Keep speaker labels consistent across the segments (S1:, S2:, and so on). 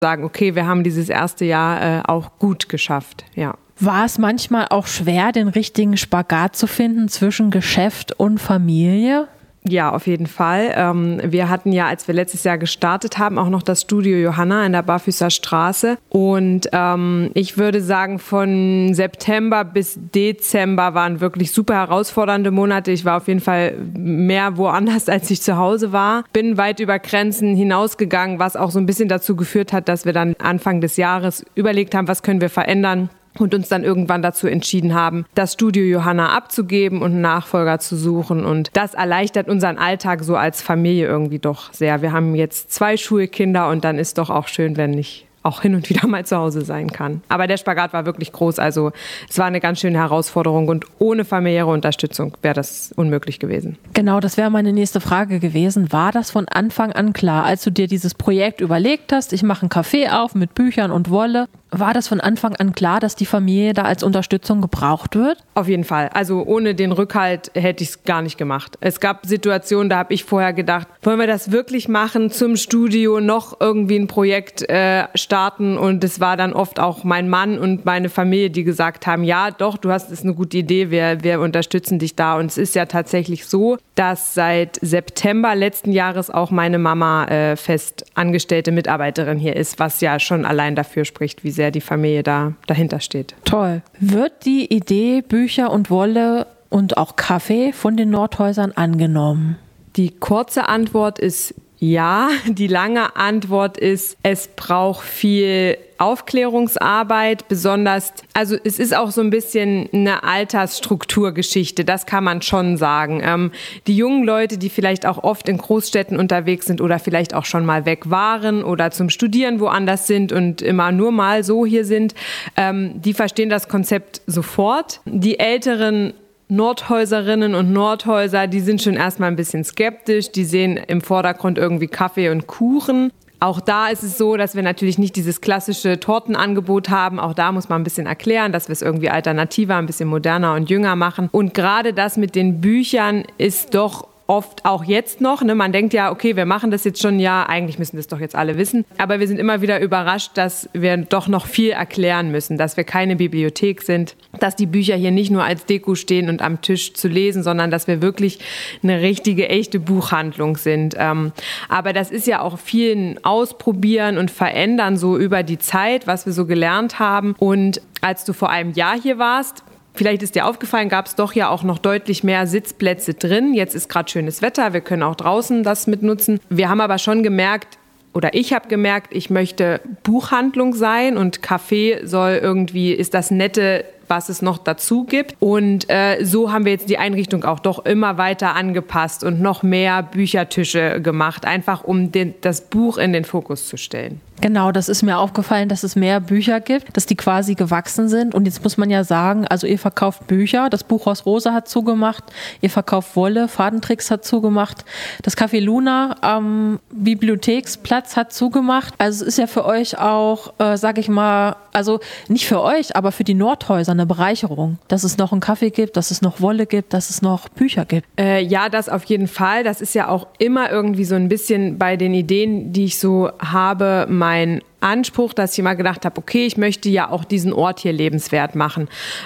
S1: sagen, okay, wir haben dieses erste Jahr auch gut geschafft, ja.
S2: War es manchmal auch schwer, den richtigen Spagat zu finden zwischen Geschäft und Familie?
S1: Ja, auf jeden Fall. Wir hatten ja, als wir letztes Jahr gestartet haben, auch noch das Studio Johanna in der Barfüßer Straße. Und ich würde sagen, von September bis Dezember waren wirklich super herausfordernde Monate. Ich war auf jeden Fall mehr woanders, als ich zu Hause war. Bin weit über Grenzen hinausgegangen, was auch so ein bisschen dazu geführt hat, dass wir dann Anfang des Jahres überlegt haben, was können wir verändern. Und uns dann irgendwann dazu entschieden haben, das Studio Johanna abzugeben und einen Nachfolger zu suchen. Und das erleichtert unseren Alltag so als Familie irgendwie doch sehr. Wir haben jetzt 2 Schulkinder und dann ist doch auch schön, wenn ich auch hin und wieder mal zu Hause sein kann. Aber der Spagat war wirklich groß. Also es war eine ganz schöne Herausforderung und ohne familiäre Unterstützung wäre das unmöglich gewesen.
S2: Genau, das wäre meine nächste Frage gewesen. War das von Anfang an klar, als du dir dieses Projekt überlegt hast, ich mache einen Café auf mit Büchern und Wolle? War das von Anfang an klar, dass die Familie da als Unterstützung gebraucht wird?
S1: Auf jeden Fall. Also ohne den Rückhalt hätte ich es gar nicht gemacht. Es gab Situationen, da habe ich vorher gedacht, wollen wir das wirklich machen, zum Studio noch irgendwie ein Projekt starten? Und es war dann oft auch mein Mann und meine Familie, die gesagt haben, ja doch, du hast, ist eine gute Idee, wir unterstützen dich da. Und es ist ja tatsächlich so, dass seit September letzten Jahres auch meine Mama fest angestellte Mitarbeiterin hier ist, was ja schon allein dafür spricht, wie sehr die Familie dahinter steht.
S2: Toll. Wird die Idee Bücher und Wolle und auch Kaffee von den Nordhäusern angenommen?
S1: Die kurze Antwort ist ja. Die lange Antwort ist, es braucht viel Aufklärungsarbeit, besonders, also es ist auch so ein bisschen eine Altersstrukturgeschichte, das kann man schon sagen. Die jungen Leute, die vielleicht auch oft in Großstädten unterwegs sind oder vielleicht auch schon mal weg waren oder zum Studieren woanders sind und immer nur mal so hier sind, die verstehen das Konzept sofort. Die älteren Nordhäuserinnen und Nordhäuser, die sind schon erstmal ein bisschen skeptisch, die sehen im Vordergrund irgendwie Kaffee und Kuchen. Auch da ist es so, dass wir natürlich nicht dieses klassische Tortenangebot haben. Auch da muss man ein bisschen erklären, dass wir es irgendwie alternativer, ein bisschen moderner und jünger machen. Und gerade das mit den Büchern ist doch oft auch jetzt noch, ne? Man denkt ja, okay, wir machen das jetzt schon, ja, eigentlich müssen das doch jetzt alle wissen. Aber wir sind immer wieder überrascht, dass wir doch noch viel erklären müssen, dass wir keine Bibliothek sind, dass die Bücher hier nicht nur als Deko stehen und am Tisch zu lesen, sondern dass wir wirklich eine richtige, echte Buchhandlung sind. Aber das ist ja auch viel Ausprobieren und Verändern so über die Zeit, was wir so gelernt haben. Und als du vor einem Jahr hier warst, vielleicht ist dir aufgefallen, gab es doch ja auch noch deutlich mehr Sitzplätze drin. Jetzt ist gerade schönes Wetter, wir können auch draußen das mitnutzen. Wir haben aber schon gemerkt, oder ich habe gemerkt, ich möchte Buchhandlung sein und Café soll irgendwie, ist das Nette, was es noch dazu gibt. Und so haben wir jetzt die Einrichtung auch doch immer weiter angepasst und noch mehr Büchertische gemacht, einfach um das Buch in den Fokus zu stellen.
S2: Genau, das ist mir aufgefallen, dass es mehr Bücher gibt, dass die quasi gewachsen sind. Und jetzt muss man ja sagen, also ihr verkauft Bücher, das Buchhaus Rosa hat zugemacht, ihr verkauft Wolle, Fadentricks hat zugemacht, das Café Luna am Bibliotheksplatz hat zugemacht. Also es ist ja für euch auch, sage ich mal, also nicht für euch, aber für die Nordhäuser eine Bereicherung, dass es noch einen Kaffee gibt, dass es noch Wolle gibt, dass es noch Bücher gibt.
S1: Ja, das auf jeden Fall. Das ist ja auch immer irgendwie so ein bisschen bei den Ideen, die ich so habe, mein Anspruch, dass ich immer gedacht habe, okay, ich möchte ja auch diesen Ort hier lebenswert machen.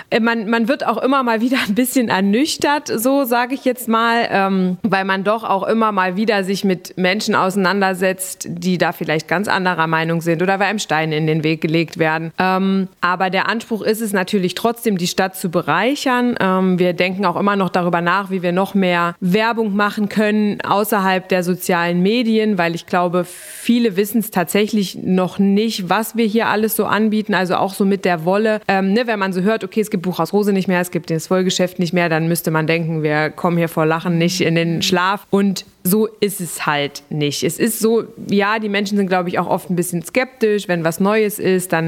S1: Man wird auch immer mal wieder ein bisschen ernüchtert, so sage ich jetzt mal, weil man doch auch immer mal wieder sich mit Menschen auseinandersetzt, die da vielleicht ganz anderer Meinung sind oder weil einem Steine in den Weg gelegt werden. Aber der Anspruch ist es natürlich trotzdem, die Stadt zu bereichern. Wir denken auch immer noch darüber nach, wie wir noch mehr Werbung machen können außerhalb der sozialen Medien, weil ich glaube, viele wissen es tatsächlich noch nicht, was wir hier alles so anbieten, also auch so mit der Wolle. Wenn man so hört, okay, es gibt Buchhaus Rose nicht mehr, es gibt das Wollgeschäft nicht mehr, dann müsste man denken, wir kommen hier vor Lachen nicht in den Schlaf. Und so ist es halt nicht. Es ist so, ja, die Menschen sind, glaube ich, auch oft ein bisschen skeptisch. Wenn was Neues ist, dann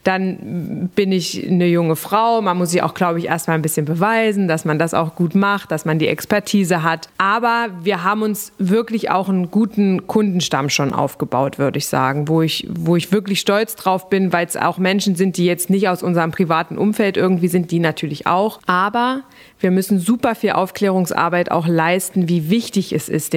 S1: bin ich eine junge Frau. Man muss sich auch, glaube ich, erstmal ein bisschen beweisen, dass man das auch gut macht, dass man die Expertise hat. Aber wir haben uns wirklich auch einen guten Kundenstamm schon aufgebaut, würde ich sagen, wo ich wirklich stolz drauf bin, weil es auch Menschen sind, die jetzt nicht aus unserem privaten Umfeld irgendwie sind, die natürlich auch. Aber wir müssen super viel Aufklärungsarbeit auch leisten, wie wichtig es ist, den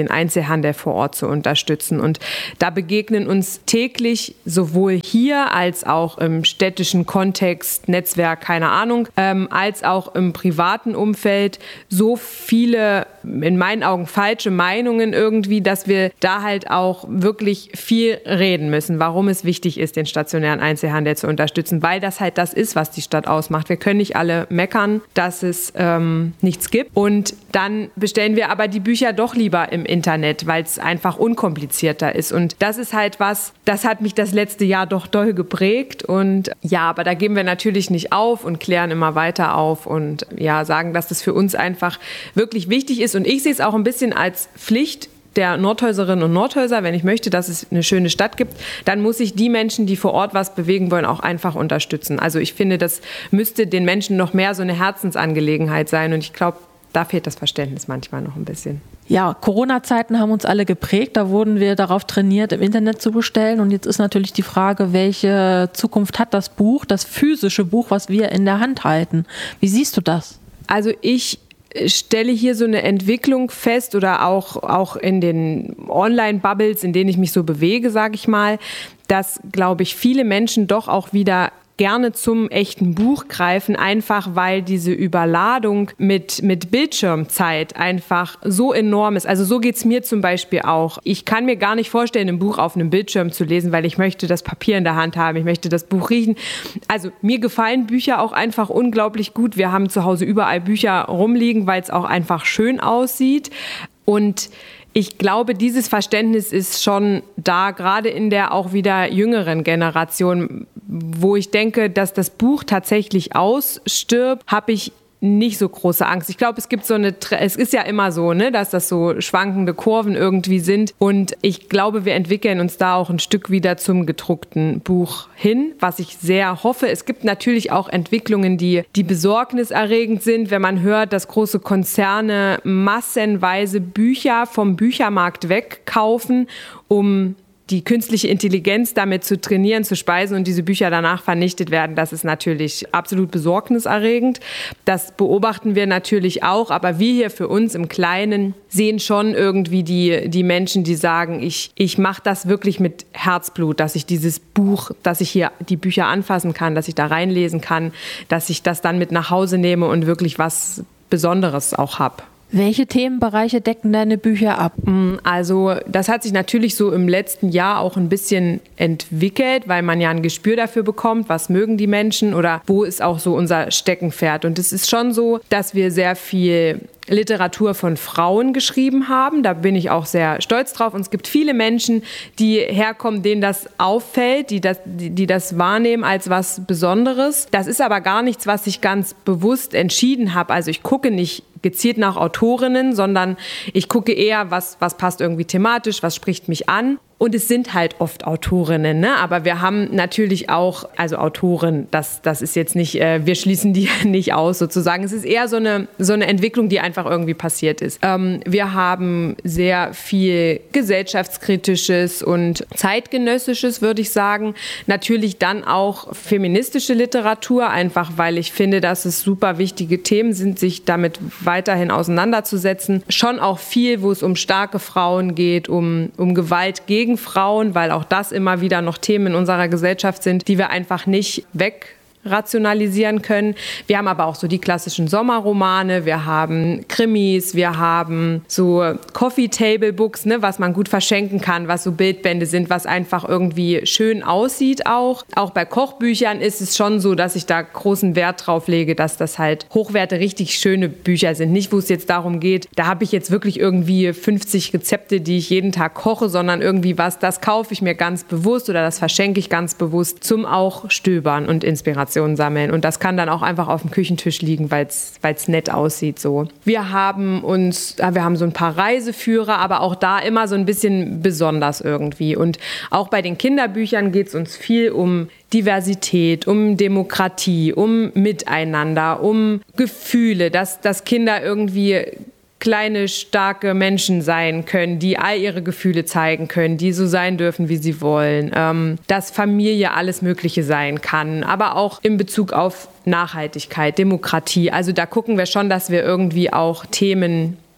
S1: den Einzelhandel vor Ort zu unterstützen. Und da begegnen uns täglich sowohl hier als auch im städtischen Kontext, Netzwerk, keine Ahnung, als auch im privaten Umfeld so viele, in meinen Augen falsche Meinungen irgendwie, dass wir da halt auch wirklich viel reden müssen, warum es wichtig ist, den stationären Einzelhandel zu unterstützen, weil das halt das ist, was die Stadt ausmacht. Wir können nicht alle meckern, dass es nichts gibt. Und dann bestellen wir aber die Bücher doch lieber im Internet, weil es einfach unkomplizierter ist. Und das ist halt was, das hat mich das letzte Jahr doch doll geprägt. Und ja, aber da geben wir natürlich nicht auf und klären immer weiter auf und ja, sagen, dass das für uns einfach wirklich wichtig ist. Und ich sehe es auch ein bisschen als Pflicht der Nordhäuserinnen und Nordhäuser, wenn ich möchte, dass es eine schöne Stadt gibt, dann muss ich die Menschen, die vor Ort was bewegen wollen, auch einfach unterstützen. Also ich finde, das müsste den Menschen noch mehr so eine Herzensangelegenheit sein. Und ich glaube, da fehlt das Verständnis manchmal noch ein bisschen.
S2: Ja, Corona-Zeiten haben uns alle geprägt. Da wurden wir darauf trainiert, im Internet zu bestellen. Und jetzt ist natürlich die Frage, welche Zukunft hat das Buch, das physische Buch, was wir in der Hand halten? Wie siehst du das?
S1: Also ich stelle hier so eine Entwicklung fest oder auch in den Online-Bubbles, in denen ich mich so bewege, sage ich mal, dass, glaube ich, viele Menschen doch auch wieder gerne zum echten Buch greifen, einfach weil diese Überladung mit Bildschirmzeit einfach so enorm ist. Also so geht's mir zum Beispiel auch. Ich kann mir gar nicht vorstellen, ein Buch auf einem Bildschirm zu lesen, weil ich möchte das Papier in der Hand haben, ich möchte das Buch riechen. Also mir gefallen Bücher auch einfach unglaublich gut. Wir haben zu Hause überall Bücher rumliegen, weil es auch einfach schön aussieht. Und ich glaube, dieses Verständnis ist schon da, gerade in der auch wieder jüngeren Generation, wo ich denke, dass das Buch tatsächlich ausstirbt, habe ich nicht so große Angst. Ich glaube, es ist ja immer so, ne, dass das so schwankende Kurven irgendwie sind. Und ich glaube, wir entwickeln uns da auch ein Stück wieder zum gedruckten Buch hin, was ich sehr hoffe. Es gibt natürlich auch Entwicklungen, die besorgniserregend sind, wenn man hört, dass große Konzerne massenweise Bücher vom Büchermarkt wegkaufen, um die künstliche Intelligenz damit zu trainieren, zu speisen und diese Bücher danach vernichtet werden. Das ist natürlich absolut besorgniserregend. Das beobachten wir natürlich auch, aber wir hier für uns im Kleinen sehen schon irgendwie die Menschen, die sagen, ich mache das wirklich mit Herzblut, dass ich dieses Buch, dass ich hier die Bücher anfassen kann, dass ich da reinlesen kann, dass ich das dann mit nach Hause nehme und wirklich was Besonderes auch habe.
S2: Welche Themenbereiche decken deine Bücher ab?
S1: Also das hat sich natürlich so im letzten Jahr auch ein bisschen entwickelt, weil man ja ein Gespür dafür bekommt, was mögen die Menschen oder wo ist auch so unser Steckenpferd. Und es ist schon so, dass wir sehr viel Literatur von Frauen geschrieben haben. Da bin ich auch sehr stolz drauf. Und es gibt viele Menschen, die herkommen, denen das auffällt, die das wahrnehmen als was Besonderes. Das ist aber gar nichts, was ich ganz bewusst entschieden habe. Also ich gucke nicht gezielt nach Autorinnen, sondern ich gucke eher, was passt irgendwie thematisch, was spricht mich an. Und es sind halt oft Autorinnen, ne? Aber wir haben natürlich auch, also Autoren, das ist jetzt nicht, wir schließen die nicht aus sozusagen. Es ist eher so eine Entwicklung, die einfach irgendwie passiert ist. Wir haben sehr viel gesellschaftskritisches und zeitgenössisches, würde ich sagen. Natürlich dann auch feministische Literatur, einfach weil ich finde, dass es super wichtige Themen sind, sich damit weiterhin auseinanderzusetzen. Schon auch viel, wo es um starke Frauen geht, um Gewalt gegen Frauen, weil auch das immer wieder noch Themen in unserer Gesellschaft sind, die wir einfach nicht wegrationalisieren können. Wir haben aber auch so die klassischen Sommerromane, wir haben Krimis, wir haben so Coffee-Table-Books, ne, was man gut verschenken kann, was so Bildbände sind, was einfach irgendwie schön aussieht auch. Auch bei Kochbüchern ist es schon so, dass ich da großen Wert drauf lege, dass das halt hochwerte, richtig schöne Bücher sind. Nicht, wo es jetzt darum geht, da habe ich jetzt wirklich irgendwie 50 Rezepte, die ich jeden Tag koche, sondern irgendwie was, das kaufe ich mir ganz bewusst oder das verschenke ich ganz bewusst zum auch Stöbern und Inspiration sammeln. Und das kann dann auch einfach auf dem Küchentisch liegen, weil es nett aussieht so. Wir haben so ein paar Reiseführer, aber auch da immer so ein bisschen besonders irgendwie. Und auch bei den Kinderbüchern geht es uns viel um Diversität, um Demokratie, um Miteinander, um Gefühle, dass Kinder irgendwie kleine, starke Menschen sein können, die all ihre Gefühle zeigen können, die so sein dürfen, wie sie wollen, dass Familie alles Mögliche sein kann, aber auch in Bezug auf Nachhaltigkeit, Demokratie. Also da gucken wir schon, dass wir irgendwie auch Themen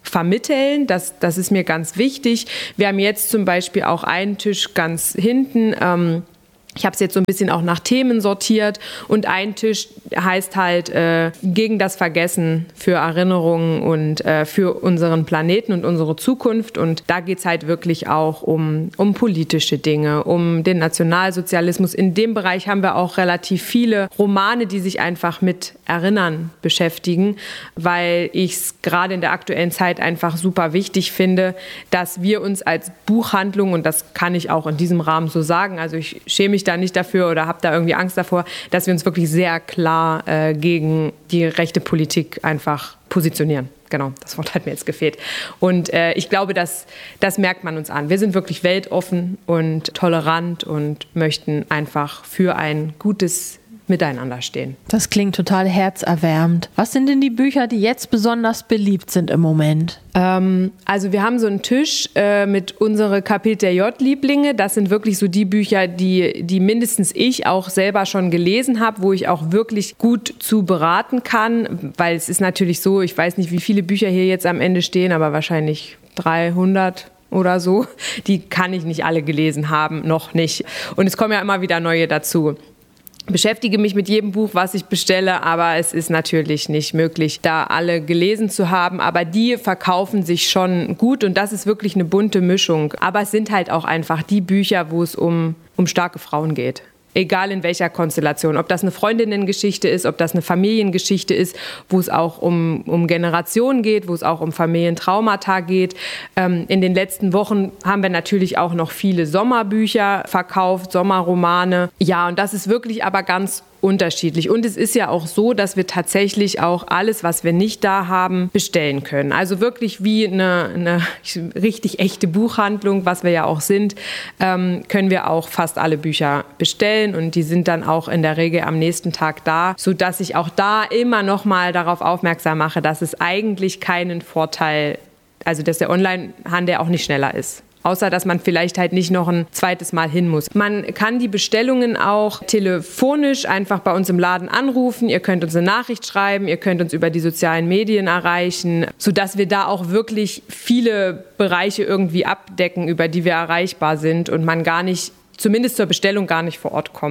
S1: vermitteln. Das ist mir ganz wichtig. Wir haben jetzt zum Beispiel auch einen Tisch ganz hinten. Ich habe es jetzt so ein bisschen auch nach Themen sortiert und ein Tisch heißt halt gegen das Vergessen, für Erinnerungen und für unseren Planeten und unsere Zukunft. Und da geht es halt wirklich auch um politische Dinge, um den Nationalsozialismus. In dem Bereich haben wir auch relativ viele Romane, die sich einfach mit Erinnern beschäftigen, weil ich es gerade in der aktuellen Zeit einfach super wichtig finde, dass wir uns als Buchhandlung, und das kann ich auch in diesem Rahmen so sagen, also ich schäme mich da nicht dafür oder habe da irgendwie Angst davor, dass wir uns wirklich sehr klar gegen die rechte Politik einfach positionieren. Genau, das Wort hat mir jetzt gefehlt. Und ich glaube, das merkt man uns an. Wir sind wirklich weltoffen und tolerant und möchten einfach für ein gutes Miteinander stehen.
S2: Das klingt total herzerwärmend. Was sind denn die Bücher, die jetzt besonders beliebt sind im Moment?
S1: Also wir haben so einen Tisch mit unsere Kapitel J-Lieblinge. Das sind wirklich so die Bücher, die mindestens ich auch selber schon gelesen habe, wo ich auch wirklich gut zu beraten kann. Weil es ist natürlich so, ich weiß nicht, wie viele Bücher hier jetzt am Ende stehen, aber wahrscheinlich 300 oder so. Die kann ich nicht alle gelesen haben, noch nicht. Und es kommen ja immer wieder neue dazu. Beschäftige mich mit jedem Buch, was ich bestelle, aber es ist natürlich nicht möglich, da alle gelesen zu haben. Aber die verkaufen sich schon gut und das ist wirklich eine bunte Mischung. Aber es sind halt auch einfach die Bücher, wo es um starke Frauen geht. Egal in welcher Konstellation, ob das eine Freundinnengeschichte ist, ob das eine Familiengeschichte ist, wo es auch um Generationen geht, wo es auch um Familientraumata geht. In den letzten Wochen haben wir natürlich auch noch viele Sommerbücher verkauft, Sommerromane. Ja, und das ist wirklich aber ganz unterschiedlich. Und es ist ja auch so, dass wir tatsächlich auch alles, was wir nicht da haben, bestellen können. Also wirklich wie eine richtig echte Buchhandlung, was wir ja auch sind, können wir auch fast alle Bücher bestellen und die sind dann auch in der Regel am nächsten Tag da, sodass ich auch da immer noch mal darauf aufmerksam mache, dass es eigentlich keinen Vorteil, also dass der Onlinehandel auch nicht schneller ist. Außer, dass man vielleicht halt nicht noch ein zweites Mal hin muss. Man kann die Bestellungen auch telefonisch einfach bei uns im Laden anrufen. Ihr könnt uns eine Nachricht schreiben, ihr könnt uns über die sozialen Medien erreichen, sodass wir da auch wirklich viele Bereiche irgendwie abdecken, über die wir erreichbar sind und man gar nicht, zumindest zur Bestellung gar nicht vor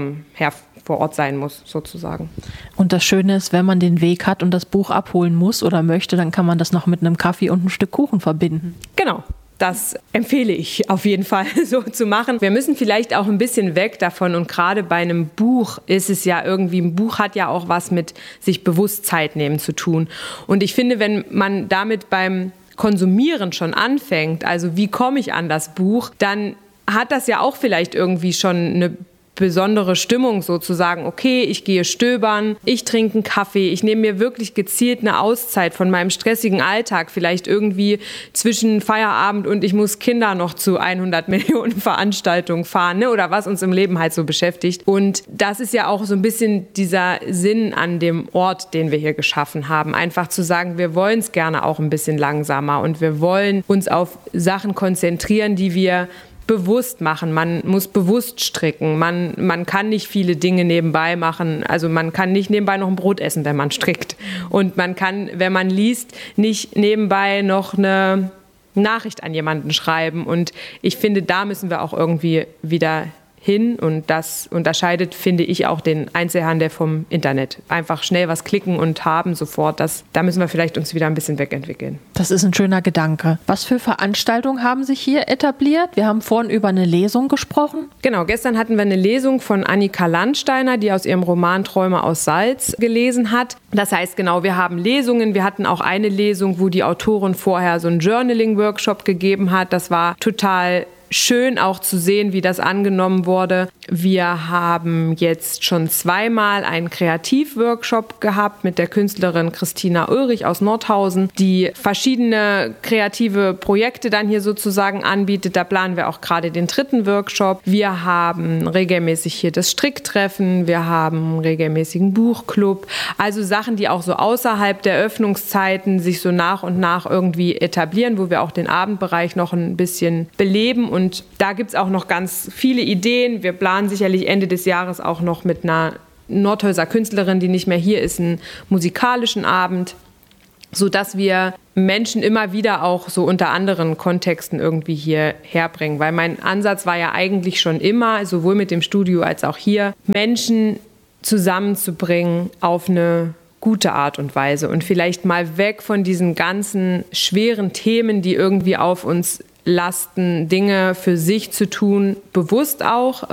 S1: Ort sein muss, sozusagen.
S2: Und das Schöne ist, wenn man den Weg hat und das Buch abholen muss oder möchte, dann kann man das noch mit einem Kaffee und einem Stück Kuchen verbinden.
S1: Genau. Das empfehle ich auf jeden Fall so zu machen. Wir müssen vielleicht auch ein bisschen weg davon und gerade bei einem Buch ist es ja irgendwie, ein Buch hat ja auch was mit sich bewusst Zeit nehmen zu tun. Und ich finde, wenn man damit beim Konsumieren schon anfängt, also wie komme ich an das Buch, dann hat das ja auch vielleicht irgendwie schon eine besondere Stimmung sozusagen. Okay, ich gehe stöbern, ich trinke einen Kaffee, ich nehme mir wirklich gezielt eine Auszeit von meinem stressigen Alltag, vielleicht irgendwie zwischen Feierabend und ich muss Kinder noch zu 100 Millionen Veranstaltungen fahren, ne? Oder was uns im Leben halt so beschäftigt. Und das ist ja auch so ein bisschen dieser Sinn an dem Ort, den wir hier geschaffen haben. Einfach zu sagen, wir wollen es gerne auch ein bisschen langsamer und wir wollen uns auf Sachen konzentrieren, die wir bewusst machen. Man muss bewusst stricken. Man kann nicht viele Dinge nebenbei machen. Also man kann nicht nebenbei noch ein Brot essen, wenn man strickt. Und man kann, wenn man liest, nicht nebenbei noch eine Nachricht an jemanden schreiben. Und ich finde, da müssen wir auch irgendwie wieder hin und das unterscheidet, finde ich, auch den Einzelhandel vom Internet. Einfach schnell was klicken und haben sofort. Da müssen wir vielleicht uns wieder ein bisschen wegentwickeln.
S2: Das ist ein schöner Gedanke. Was für Veranstaltungen haben sich hier etabliert? Wir haben vorhin über eine Lesung gesprochen.
S1: Genau, gestern hatten wir eine Lesung von Annika Landsteiner, die aus ihrem Roman Träume aus Salz gelesen hat. Das heißt, genau, wir haben Lesungen. Wir hatten auch eine Lesung, wo die Autorin vorher so einen Journaling-Workshop gegeben hat. Das war total schön auch zu sehen, wie das angenommen wurde. Wir haben jetzt schon zweimal einen Kreativworkshop gehabt mit der Künstlerin Christina Ulrich aus Nordhausen, die verschiedene kreative Projekte dann hier sozusagen anbietet. Da planen wir auch gerade den 3. Workshop. Wir haben regelmäßig hier das Stricktreffen. Wir haben einen regelmäßigen Buchclub. Also Sachen, die auch so außerhalb der Öffnungszeiten sich so nach und nach irgendwie etablieren, wo wir auch den Abendbereich noch ein bisschen beleben. Und da gibt es auch noch ganz viele Ideen. Wir planen sicherlich Ende des Jahres auch noch mit einer Nordhäuser Künstlerin, die nicht mehr hier ist, einen musikalischen Abend. sodass wir Menschen immer wieder auch so unter anderen Kontexten irgendwie hier herbringen. Weil mein Ansatz war ja eigentlich schon immer, sowohl mit dem Studio als auch hier, Menschen zusammenzubringen auf eine gute Art und Weise und vielleicht mal weg von diesen ganzen schweren Themen, die irgendwie auf uns lasten, Dinge für sich zu tun, bewusst auch.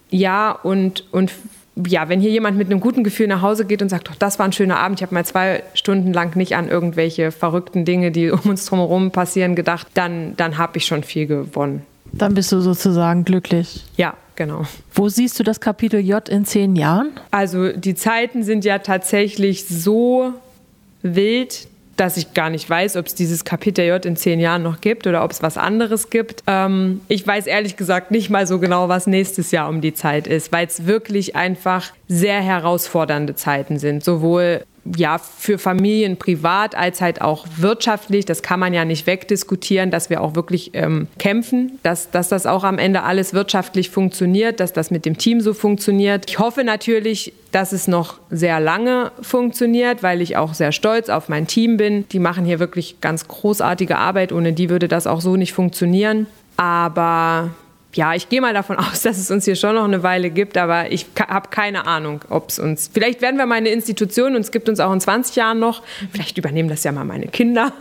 S1: Wenn hier jemand mit einem guten Gefühl nach Hause geht und sagt, doch, das war ein schöner Abend, ich habe mal 2 Stunden lang nicht an irgendwelche verrückten Dinge, die um uns drumherum passieren, gedacht, dann habe ich schon viel gewonnen.
S2: Dann bist du sozusagen glücklich.
S1: Ja, genau.
S2: Wo siehst du das Kapitel J in 10 Jahren?
S1: Also die Zeiten sind ja tatsächlich so wild, dass ich gar nicht weiß, ob es dieses Kapitel J in 10 Jahren noch gibt oder ob es was anderes gibt. Ich weiß ehrlich gesagt nicht mal so genau, was nächstes Jahr um die Zeit ist, weil es wirklich einfach sehr herausfordernde Zeiten sind. Sowohl für Familien privat als halt auch wirtschaftlich. Das kann man ja nicht wegdiskutieren, dass wir auch wirklich kämpfen, dass das auch am Ende alles wirtschaftlich funktioniert, dass das mit dem Team so funktioniert. Ich hoffe natürlich, dass es noch sehr lange funktioniert, weil ich auch sehr stolz auf mein Team bin. Die machen hier wirklich ganz großartige Arbeit. Ohne die würde das auch so nicht funktionieren. Aber ja, ich gehe mal davon aus, dass es uns hier schon noch eine Weile gibt, aber ich habe keine Ahnung, ob es uns... Vielleicht werden wir mal eine Institution und es gibt uns auch in 20 Jahren noch. Vielleicht übernehmen das ja mal meine Kinder.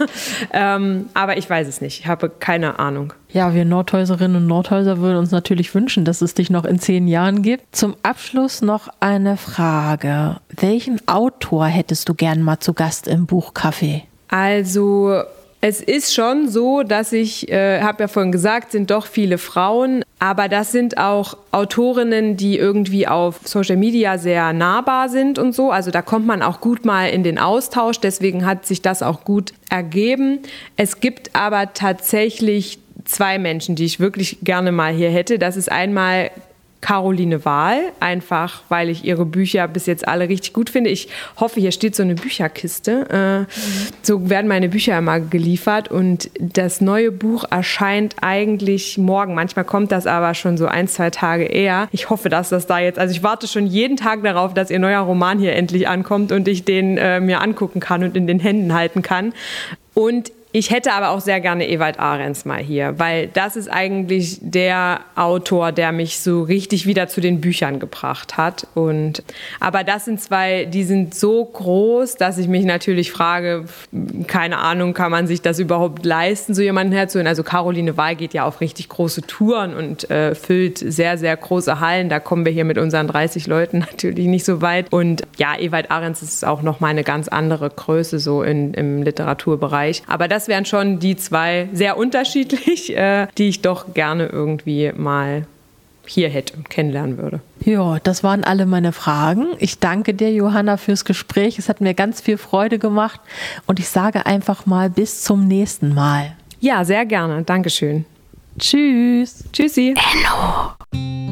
S1: Aber ich weiß es nicht. Ich habe keine Ahnung.
S2: Ja, wir Nordhäuserinnen und Nordhäuser würden uns natürlich wünschen, dass es dich noch in 10 Jahren gibt. Zum Abschluss noch eine Frage. Welchen Autor hättest du gern mal zu Gast im Buchcafé?
S1: Also... Es ist schon so, dass ich, habe ja vorhin gesagt, sind doch viele Frauen, aber das sind auch Autorinnen, die irgendwie auf Social Media sehr nahbar sind und so. Also da kommt man auch gut mal in den Austausch, deswegen hat sich das auch gut ergeben. Es gibt aber tatsächlich 2 Menschen, die ich wirklich gerne mal hier hätte. Das ist einmal Caroline Wahl, einfach weil ich ihre Bücher bis jetzt alle richtig gut finde. Ich hoffe, hier steht so eine Bücherkiste. So werden meine Bücher immer geliefert und das neue Buch erscheint eigentlich morgen. Manchmal kommt das aber schon so 1-2 Tage eher. Ich hoffe, dass das da jetzt, also ich warte schon jeden Tag darauf, dass ihr neuer Roman hier endlich ankommt und ich den mir angucken kann und in den Händen halten kann. Und ich hätte aber auch sehr gerne Ewald Ahrens mal hier, weil das ist eigentlich der Autor, der mich so richtig wieder zu den Büchern gebracht hat. Aber das sind 2, die sind so groß, dass ich mich natürlich frage, keine Ahnung, kann man sich das überhaupt leisten, so jemanden herzuholen? Also Caroline Wahl geht ja auf richtig große Touren und füllt sehr, sehr große Hallen. Da kommen wir hier mit unseren 30 Leuten natürlich nicht so weit. Und ja, Ewald Ahrens ist auch nochmal eine ganz andere Größe so im Literaturbereich. Aber das wären schon die 2 sehr unterschiedlich, die ich doch gerne irgendwie mal hier hätte und kennenlernen würde.
S2: Ja, das waren alle meine Fragen. Ich danke dir, Johanna, fürs Gespräch. Es hat mir ganz viel Freude gemacht und ich sage einfach mal bis zum nächsten Mal.
S1: Ja, sehr gerne. Dankeschön.
S2: Tschüss.
S1: Tschüssi.
S2: Hello.